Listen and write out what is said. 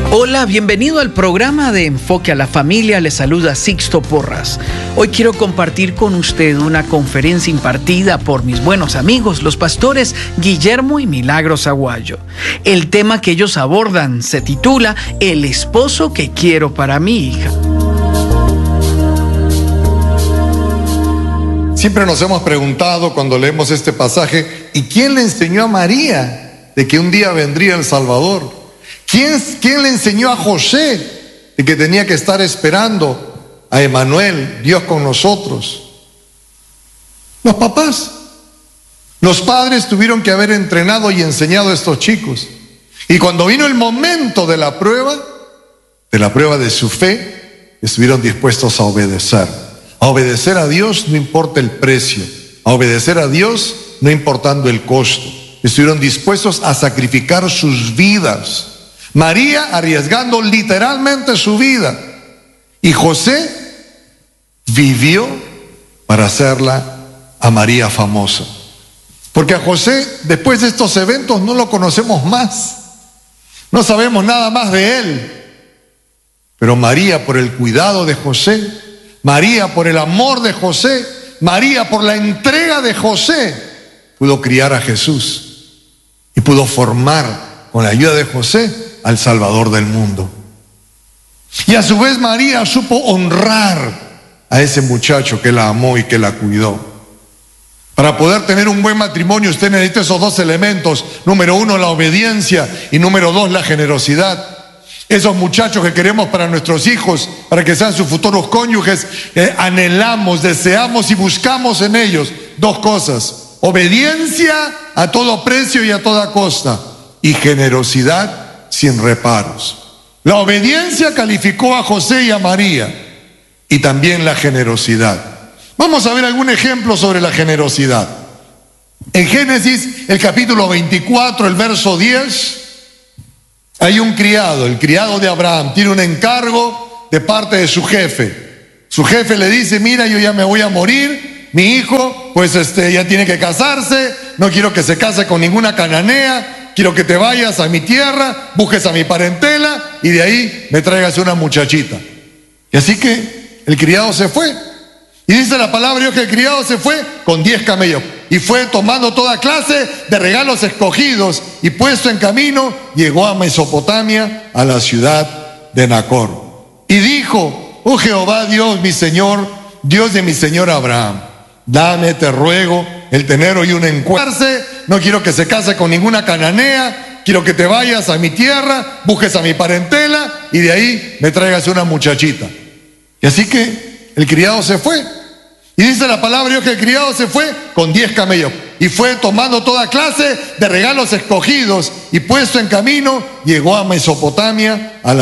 Hola, bienvenido al programa de Enfoque a la Familia. Le saluda Sixto Porras. Hoy quiero compartir con usted una conferencia impartida por mis buenos amigos, los pastores Guillermo y Milagros Aguayo. El tema que ellos abordan se titula El esposo que quiero para mi hija. Siempre nos hemos preguntado cuando leemos este pasaje, ¿y quién le enseñó a María de que un día vendría el Salvador? ¿Quién le enseñó a José de que tenía que estar esperando a Emmanuel, Dios con nosotros? Los papás. Los padres tuvieron que haber entrenado y enseñado a estos chicos. Y cuando vino el momento de la prueba de su fe, estuvieron dispuestos a obedecer. A obedecer a Dios no importa el precio, a obedecer a Dios no importando el costo. Estuvieron dispuestos a sacrificar sus vidas. María arriesgando literalmente su vida. Y José vivió para hacerla a María famosa. Porque a José, después de estos eventos, no lo conocemos más. No sabemos nada más de él. Pero María, por el cuidado de José, María, por el amor de José, María, por la entrega de José, pudo criar a Jesús y pudo formar, con la ayuda de José, al Salvador del mundo. Y a su vez María supo honrar a ese muchacho que la amó y que la cuidó. Para poder tener un buen matrimonio usted necesita esos dos elementos. Número uno, la obediencia, y número dos, la generosidad. Esos muchachos que queremos para nuestros hijos, para que sean sus futuros cónyuges, anhelamos, deseamos y buscamos en ellos dos cosas: obediencia a todo precio y a toda costa, y generosidad sin reparos. La obediencia calificó a José y a María, y también la generosidad. Vamos a ver algún ejemplo sobre la generosidad. En Génesis, el capítulo 24, el verso 10, hay un criado, el criado de Abraham, tiene un encargo de parte de su jefe. Su jefe le dice: mira, yo ya me voy a morir, mi hijo pues ya tiene que casarse, no quiero que se case con ninguna cananea, quiero que te vayas a mi tierra, busques a mi parentela y de ahí me traigas una muchachita. Y así que el criado se fue. Y dice la palabra de Dios que el criado se fue con 10 camellos. Y fue tomando toda clase de regalos escogidos, y puesto en camino, llegó a Mesopotamia, a la ciudad de Nacor. Y dijo: oh Jehová Dios, mi Señor, Dios de mi Señor Abraham, dame, te ruego, el tener hoy un encuentro. No quiero que se case con ninguna cananea, quiero que te vayas a mi tierra, busques a mi parentela y de ahí me traigas una muchachita. Y así que el criado se fue. Y dice la palabra de Dios que el criado se fue con 10 camellos. Y fue tomando toda clase de regalos escogidos, y puesto en camino, llegó a Mesopotamia, a la